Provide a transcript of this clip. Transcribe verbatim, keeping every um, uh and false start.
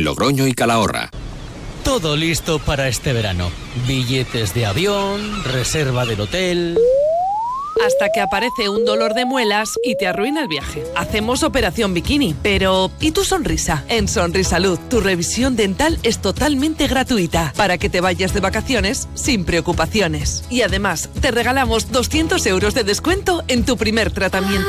Logroño y Calahorra. Todo listo para este verano. Billetes de avión, reserva del hotel... Hasta que aparece un dolor de muelas y te arruina el viaje. Hacemos operación bikini, pero ¿y tu sonrisa? En Sonrisalud, tu revisión dental es totalmente gratuita para que te vayas de vacaciones sin preocupaciones. Y además, te regalamos doscientos euros de descuento en tu primer tratamiento.